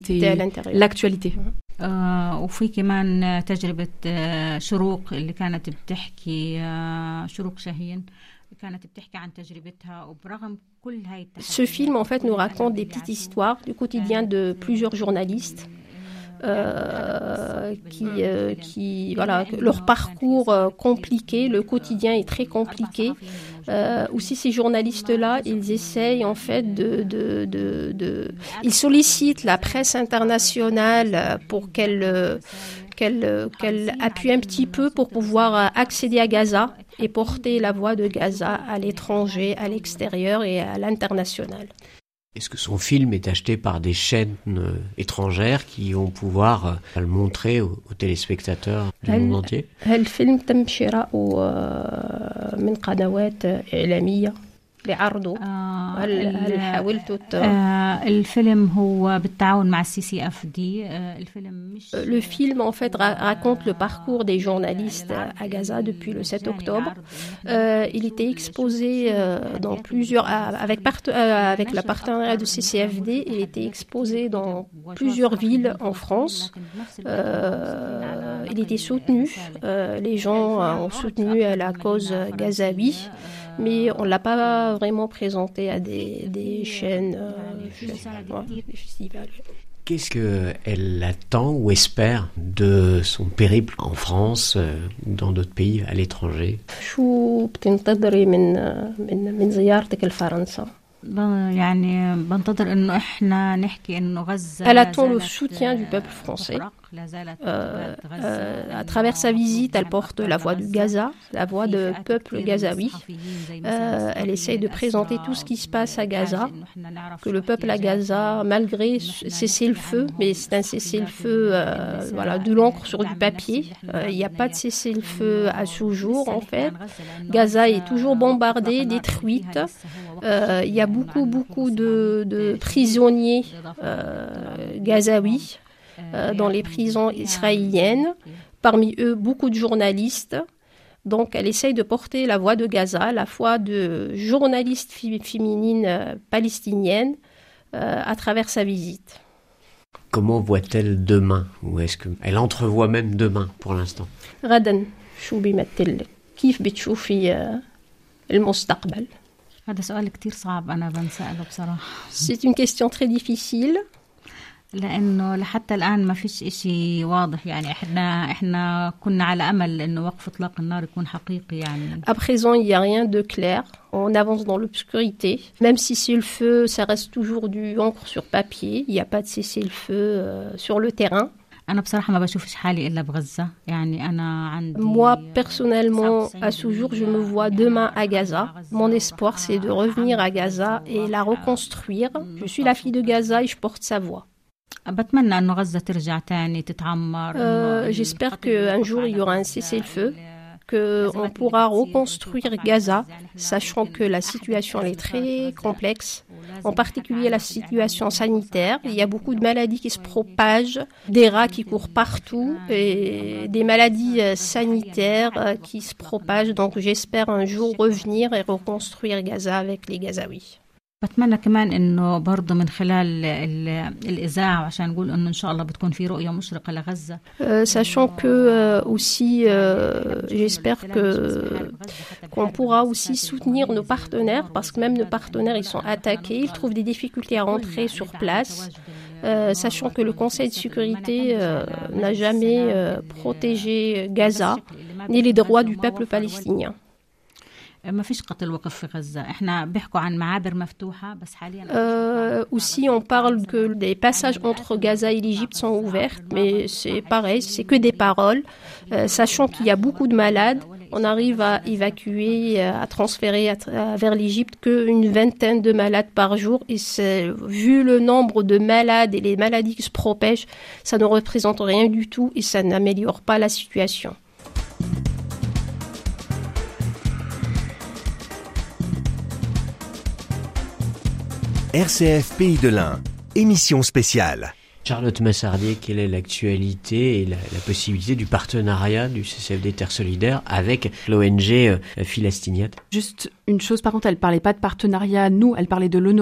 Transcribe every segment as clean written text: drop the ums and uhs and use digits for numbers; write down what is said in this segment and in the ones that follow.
à l'intérieur. L'actualité. وفي كمان تجربة شروق اللي كانت بتحكي شروق شاهين كانت بتحكي عن تجربتها وبرغم كل هاي Ce film en fait nous raconte des petites histoires du quotidien de plusieurs journalistes qui voilà, leur parcours compliqué, le quotidien est très compliqué. Aussi ces journalistes-là, ils essayent en fait ils sollicitent la presse internationale pour qu'elle appuie un petit peu pour pouvoir accéder à Gaza et porter la voix de Gaza à l'étranger, à l'extérieur et à l'international. Est-ce que son film est acheté par des chaînes étrangères qui vont pouvoir le montrer aux téléspectateurs du monde entier? الفيلم تم شراؤه من قنوات إعلامية لعرضه. هل حاولتوا الفيلم هو بالتعاون مع CCFD. الفيلم مش Le film en fait raconte le parcours des journalistes à Gaza depuis le 7 octobre. Il était exposé dans plusieurs avec la partenariat de CCFD, il était exposé dans plusieurs villes en France. Il était soutenu, les gens ont soutenu la cause gazaoui. Mais on ne l'a pas vraiment présenté à des chaînes, des festivals. Qu'est-ce qu'elle attend ou espère de son périple en France ou dans d'autres pays à l'étranger? شو بتنتظري من زيارتك لفرنسا؟ يعني بنتظر إنه إحنا نحكي إنه غزة. Elle attend le soutien du peuple français. À travers sa visite, elle porte la voix du Gaza, la voix du peuple gazaoui. Elle essaye de présenter tout ce qui se passe à Gaza, que le peuple à Gaza, malgré cessez-le-feu, mais c'est un cessez-le-feu voilà, de l'encre sur du papier. Il n'y a pas de cessez-le-feu à ce jour, en fait. Gaza est toujours bombardée, détruite. Il y a beaucoup de prisonniers gazaouis dans les prisons israéliennes, parmi eux beaucoup de journalistes. Donc elle essaye de porter la voix de Gaza, la voix de journalistes féminines palestiniennes à travers sa visite. Comment voit-elle demain? Ou est-ce qu'elle entrevoit même demain pour l'instant? غدا شو بيمثل لك؟ كيف بتشوفي المستقبل؟ هذا سؤال كتير صعب أنا بنسأله بصراحة. C'est une question très difficile. لأنه لحتى الآن ما فيش إشي واضح يعني إحنا كنا على أمل إنه وقف إطلاق النار يكون حقيقي يعني. À présent, il n'y a rien de clair. On avance dans l'obscurité. Même si c'est le feu, ça reste toujours du encre sur papier. Il n'y a pas de cessez-le-feu sur le terrain. أنا بصراحة ما بشوفش حالي إلا بغزة يعني أنا عندي. Moi, personnellement, à ce jour, je me vois demain à Gaza. Mon espoir, c'est de revenir à Gaza et la reconstruire. Je suis la fille de Gaza et je porte sa voix. بتمنى إنه غزة ترجع تاني تتعمر. J'espère qu'un jour, il y aura un cessez-le-feu, qu'on pourra reconstruire Gaza, sachant que la situation est très complexe, en particulier la situation sanitaire. Il y a beaucoup de maladies qui se propagent, des rats qui courent partout et des maladies sanitaires qui se propagent. Donc j'espère un jour revenir et reconstruire Gaza avec les Gazaouis. بتمنى كمان إنه برضو من خلال الإذاعة عشان نقول إنه إن شاء الله بتكون في رؤية مشرقة لغزة. Sachant que aussi j'espère qu'on pourra aussi soutenir nos partenaires parce que même nos partenaires ils sont attaqués, ils trouvent des difficultés à rentrer sur place. Sachant que le Conseil de sécurité n'a jamais protégé Gaza ni les droits du peuple palestinien. ما فيش قتل وقف في غزة. إحنا بيحكوا عن معابر مفتوحة بس حاليا. Aussi on parle que des passages entre Gaza et l'Égypte sont ouverts, mais c'est pareil, c'est que des paroles. Sachant qu'il y a beaucoup de malades, on arrive à évacuer, à transférer vers l'Égypte qu'une vingtaine de malades par jour. Et vu le nombre de malades et les maladies qui se propagent, ça ne représente rien du tout et ça n'améliore pas la situation. RCF Pays de l'Ain, émission spéciale. Charlotte Massardier, quelle est l'actualité et la possibilité du partenariat du CCFD Terre Solidaire avec l'ONG Philastiniat? Juste une chose, par contre, elle ne parlait pas de partenariat, nous, elle parlait de l'UNRWA.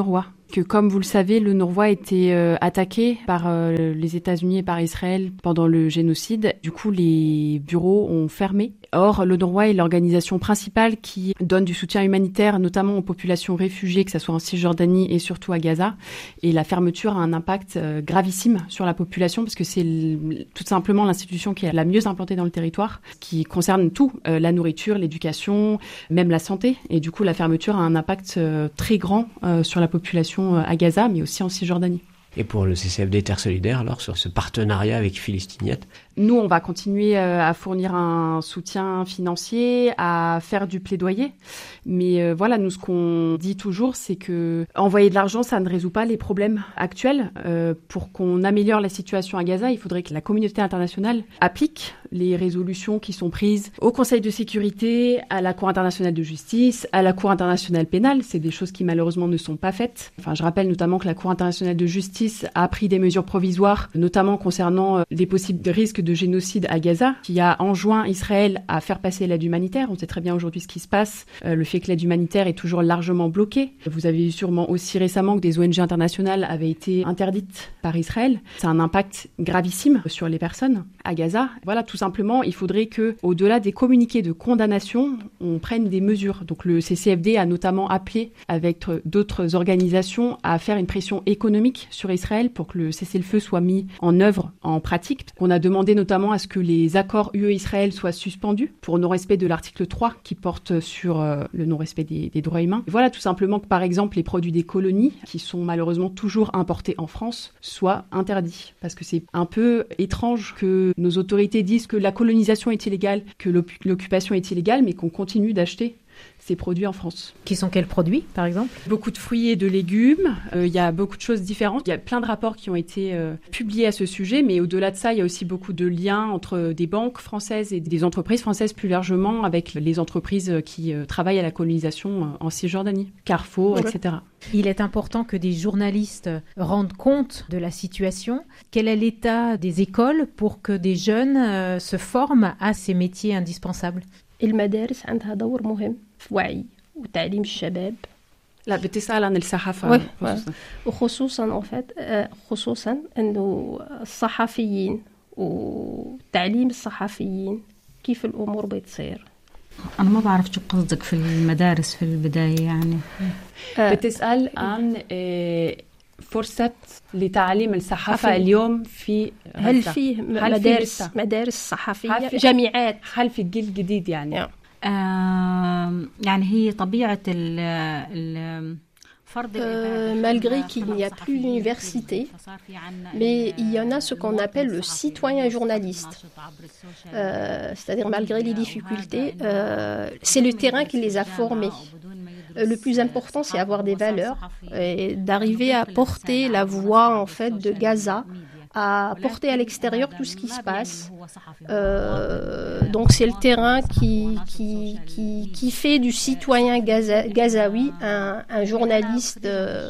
que, comme vous le savez, le Nourwa a été attaqué par les États-Unis et par Israël pendant le génocide. Du coup, les bureaux ont fermé. Or, le Nourwa est l'organisation principale qui donne du soutien humanitaire, notamment aux populations réfugiées, que ce soit en Cisjordanie et surtout à Gaza. Et la fermeture a un impact gravissime sur la population parce que c'est tout simplement l'institution qui est la mieux implantée dans le territoire, qui concerne tout, la nourriture, l'éducation, même la santé. Et du coup, la fermeture a un impact très grand sur la population à Gaza, mais aussi en Cisjordanie. Et pour le CCFD Terre Solidaire, alors, sur ce partenariat avec Philistiniette? Nous, on va continuer à fournir un soutien financier, à faire du plaidoyer. Mais voilà, nous, ce qu'on dit toujours, c'est que envoyer de l'argent, ça ne résout pas les problèmes actuels. Pour qu'on améliore la situation à Gaza, il faudrait que la communauté internationale applique les résolutions qui sont prises au Conseil de sécurité, à la Cour internationale de justice, à la Cour internationale pénale. C'est des choses qui, malheureusement, ne sont pas faites. Enfin, je rappelle notamment que la Cour internationale de justice a pris des mesures provisoires, notamment concernant les possibles risques de génocide à Gaza, qui a enjoint Israël à faire passer l'aide humanitaire. On sait très bien aujourd'hui ce qui se passe, le fait que l'aide humanitaire est toujours largement bloquée. Vous avez vu sûrement aussi récemment que des ONG internationales avaient été interdites par Israël. C'est un impact gravissime sur les personnes à Gaza. Voilà, tout simplement, il faudrait que, au-delà des communiqués de condamnation, on prenne des mesures. Donc le CCFD a notamment appelé, avec d'autres organisations, à faire une pression économique sur Israël pour que le cessez-le-feu soit mis en œuvre, en pratique. On a demandé notamment à ce que les accords UE-Israël soient suspendus pour non-respect de l'article 3 qui porte sur le non-respect des droits humains. Voilà, tout simplement que, par exemple, les produits des colonies, qui sont malheureusement toujours importés en France, soient interdits. Parce que c'est un peu étrange que nos autorités disent que la colonisation est illégale, que l'occupation est illégale, mais qu'on continue d'acheter ces produits en France. Qui sont quels produits, par exemple? Beaucoup de fruits et de légumes. Il y a beaucoup de choses différentes. Il y a plein de rapports qui ont été publiés à ce sujet, mais au-delà de ça, il y a aussi beaucoup de liens entre des banques françaises et des entreprises françaises plus largement avec les entreprises qui travaillent à la colonisation en Cisjordanie, Carrefour, etc. Il est important que des journalistes rendent compte de la situation. Quel est l'état des écoles pour que des jeunes se forment à ces métiers indispensables؟ المدارس عندها دور مهم في وعي وتعليم الشباب. لا بتسأل عن الصحافة وخصوصا خصوصا انه الصحفيين وتعليم الصحفيين كيف الامور بتصير. أنا ما بعرف شو قصدك في المدارس في البداية يعني. بتسأل عن فرصة لتعليم الصحافة اليوم في هل فيه مدارس صحفية جامعات هل في الجيل الجديد يعني يعني هي طبيعة malgré qu'il n'y a plus d'université, mais il y en a ce qu'on appelle le citoyen journaliste. C'est-à-dire malgré les difficultés, c'est le terrain qui les a formés. Le plus important, c'est avoir des valeurs et d'arriver à porter la voix en fait de Gaza, à porter à l'extérieur tout ce qui se passe. Donc c'est le terrain qui fait du citoyen gazaoui un journaliste.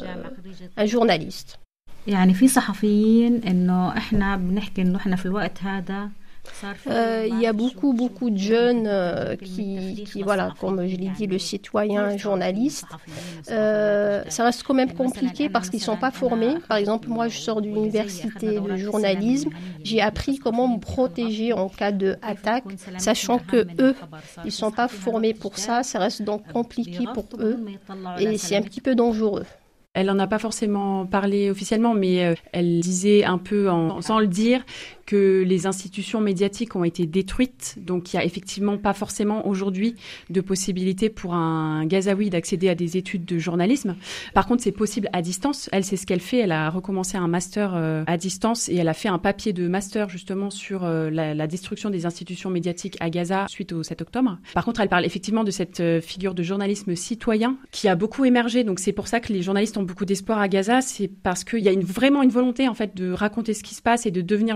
يعني في صحفيين إنه إحنا بنحكي إنه إحنا في الوقت هذا. Il y a beaucoup de jeunes qui, voilà, comme je l'ai dit, le citoyen journaliste. Ça reste quand même compliqué parce qu'ils ne sont pas formés. Par exemple, moi, je sors de l'université de journalisme. J'ai appris comment me protéger en cas d'attaque, sachant que eux, ils ne sont pas formés pour ça. Ça reste donc compliqué pour eux et c'est un petit peu dangereux. Elle n'en a pas forcément parlé officiellement, mais elle disait un peu sans le dire que les institutions médiatiques ont été détruites. Donc, il n'y a effectivement pas forcément aujourd'hui de possibilité pour un Gazaoui d'accéder à des études de journalisme. Par contre, c'est possible à distance. Elle, c'est ce qu'elle fait. Elle a recommencé un master à distance et elle a fait un papier de master justement sur la destruction des institutions médiatiques à Gaza suite au 7 octobre. Par contre, elle parle effectivement de cette figure de journalisme citoyen qui a beaucoup émergé. Donc, c'est pour ça que les journalistes ont beaucoup d'espoir à Gaza. C'est parce qu'il y a vraiment une volonté en fait de raconter ce qui se passe et de devenir journaliste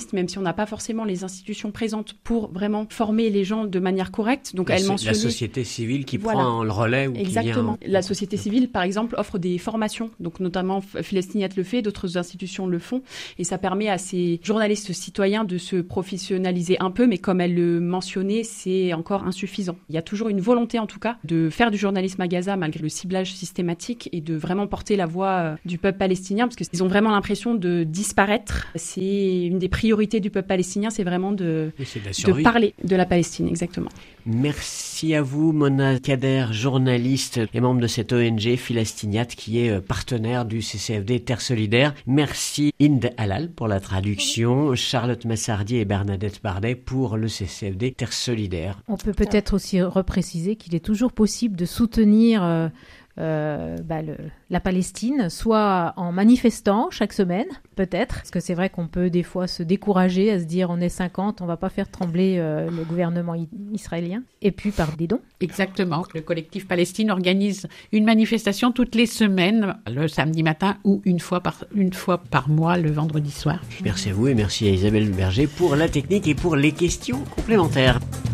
journalistes, même si on n'a pas forcément les institutions présentes pour vraiment former les gens de manière correcte. Donc elle mentionnait la société civile qui prend le relais ou exactement. Qui vient... La société civile, par exemple, offre des formations. Donc notamment Filastiniat le fait, d'autres institutions le font, et ça permet à ces journalistes citoyens de se professionnaliser un peu, mais comme elle le mentionnait, c'est encore insuffisant. Il y a toujours une volonté en tout cas de faire du journalisme à Gaza malgré le ciblage systématique et de vraiment porter la voix du peuple palestinien, parce qu'ils ont vraiment l'impression de disparaître. C'est une des priorités du peuple palestinien, c'est vraiment de parler de la Palestine, exactement. Merci à vous, Mona Kader, journaliste et membre de cette ONG Filastiniat qui est partenaire du CCFD Terre Solidaire. Merci Inde Halal pour la traduction, Charlotte Massardier et Bernadette Bardet pour le CCFD Terre Solidaire. On peut peut-être aussi repréciser qu'il est toujours possible de soutenir la Palestine, soit en manifestant chaque semaine, peut-être, parce que c'est vrai qu'on peut des fois se décourager à se dire on est 50, on va pas faire trembler le gouvernement israélien, et puis par des dons. Exactement, le collectif Palestine organise une manifestation toutes les semaines, le samedi matin ou une fois par mois, le vendredi soir. Merci à vous et merci à Isabelle Berger pour la technique et pour les questions complémentaires.